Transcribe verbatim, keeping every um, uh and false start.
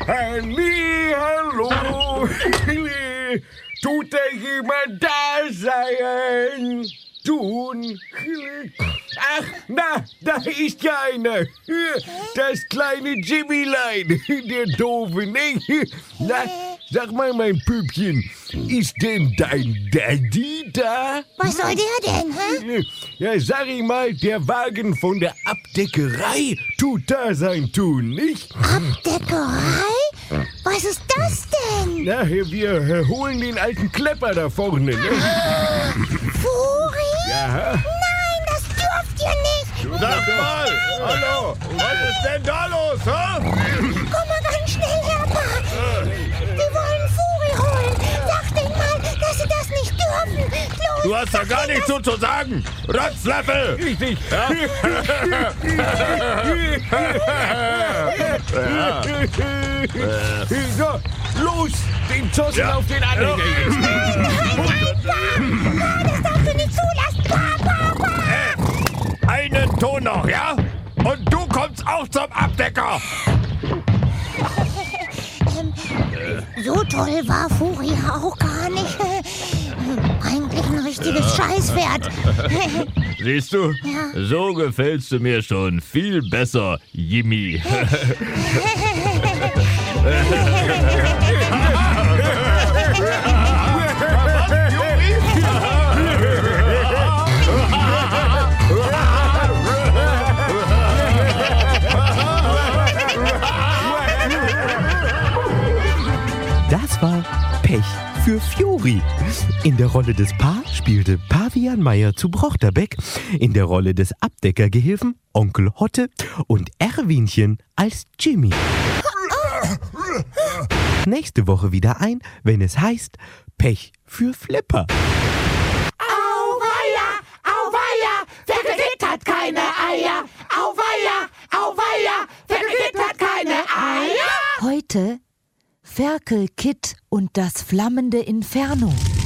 Hallihallo. Tut da jemand da sein? Tun. Ach, na, da ist ja einer. Das kleine Jimmylein, der Doofe, ne? Na, sag mal, mein Püppchen, ist denn dein Daddy da? Was soll der denn, hä? Ja, sag ich mal, der Wagen von der Abdeckerei tut da sein Tun, nicht? Abdeckerei? Was ist das denn? Na, wir äh, holen den alten Klepper da vorne, ne? Furi? Ja. Nein, das dürft ihr nicht. Sag mal, hallo, was ist denn da los, hä? Komm mal ganz schnell her, Pa. Wir wollen Furi holen. Sag denen mal, dass sie das nicht dürfen. Los, Du hast da gar nichts zu, zu sagen. Rotzlöffel! Richtig. Ja. So, los, den Zossen Ja. auf den Anhänger jetzt. das darfst du nicht zulassen. Pa, Pa, Pa. Einen Ton noch, ja? Und du kommst auch zum Abdecker! Ähm, so toll war Furi ja auch gar nicht. Eigentlich ein richtiges Scheißpferd. Siehst du? Ja. So gefällst du mir schon viel besser, Jimmy. Das war Pech für Fjori. In der Rolle des Pa spielte Pavian Meyer zu Brochterbeck, in der Rolle des Abdeckergehilfen Onkel Hotte und Erwinchen als Jimmy. Nächste Woche wieder ein, wenn es heißt Pech für Flipper. Auweia, auweia, Ferkelkitt hat keine Eier. Auweia, auweia, Ferkelkitt hat keine Eier. Heute Ferkelkitt und das flammende Inferno.